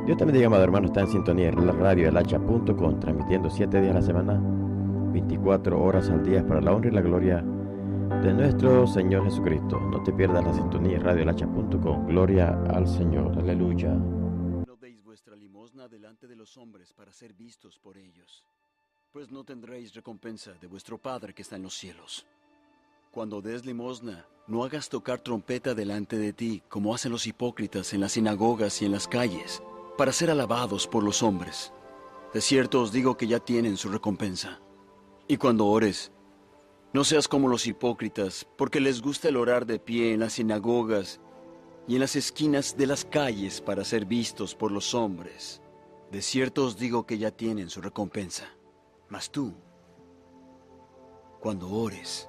Dios te bendiga, amado hermano. Está en sintonía en la radio elhacha.com, transmitiendo 7 días a la semana, 24 horas al día, para la honra y la gloria de nuestro Señor Jesucristo. No te pierdas la sintonía en radio elhacha.com. Gloria al Señor. Aleluya. No deis vuestra limosna delante de los hombres para ser vistos por ellos, pues no tendréis recompensa de vuestro Padre que está en los cielos. Cuando des limosna, no hagas tocar trompeta delante de ti, como hacen los hipócritas en las sinagogas y en las calles, para ser alabados por los hombres. De cierto os digo que ya tienen su recompensa. Y cuando ores, no seas como los hipócritas, porque les gusta el orar de pie en las sinagogas y en las esquinas de las calles para ser vistos por los hombres. De cierto os digo que ya tienen su recompensa. Mas tú, cuando ores,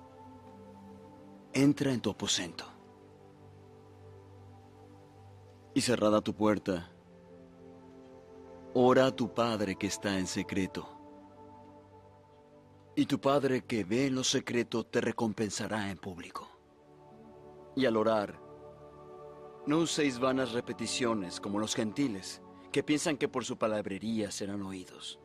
entra en tu aposento y cerrada tu puerta, ora a tu Padre que está en secreto. Y tu Padre que ve en lo secreto te recompensará en público. Y al orar, no uséis vanas repeticiones como los gentiles, que piensan que por su palabrería serán oídos.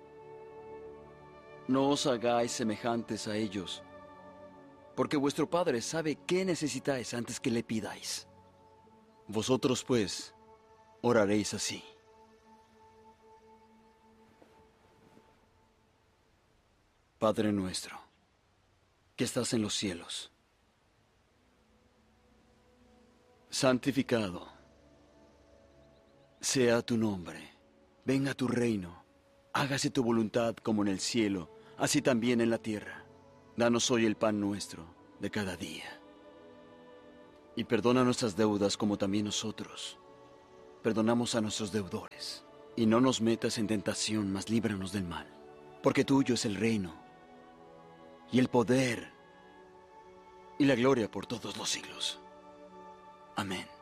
No os hagáis semejantes a ellos, porque vuestro Padre sabe qué necesitáis antes que le pidáis. Vosotros, pues, oraréis así. Padre nuestro, que estás en los cielos, santificado sea tu nombre, venga tu reino, hágase tu voluntad como en el cielo, así también en la tierra. Danos hoy el pan nuestro de cada día. Y perdona nuestras deudas como también nosotros perdonamos a nuestros deudores. Y no nos metas en tentación, mas líbranos del mal. Porque tuyo es el reino, y el poder, y la gloria por todos los siglos. Amén.